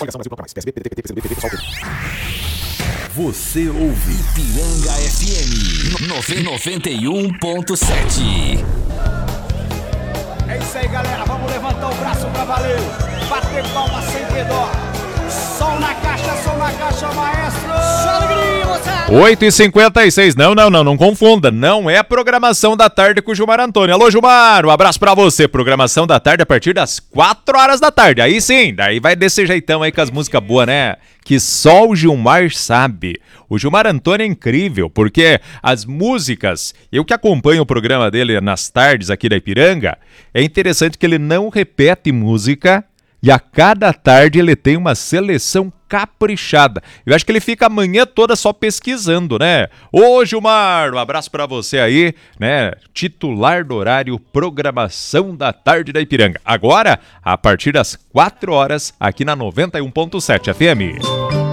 Você ouve Ipiranga FM 91.7. É isso aí, galera. Vamos levantar o braço pra valer. Bater palma sem dó. Som na caixa, maestro. Alegria, moçada. 8h56. Não confunda. Não é a programação da tarde com o Gilmar Antônio. Alô, Gilmar, um abraço pra você. Programação da tarde a partir das 4 horas da tarde. Aí sim, daí vai desse jeitão aí com as músicas boas, né? Que só o Gilmar sabe. O Gilmar Antônio é incrível, porque as músicas, eu que acompanho o programa dele nas tardes aqui da Ipiranga, é interessante que ele não repete música e a cada tarde ele tem uma seleção caprichada. Eu acho que ele fica a manhã toda só pesquisando, né? Ô, Gilmar, um abraço pra você aí, né? Titular do horário Programação da Tarde da Ipiranga. Agora, a partir das 4 horas, aqui na 91.7 FM.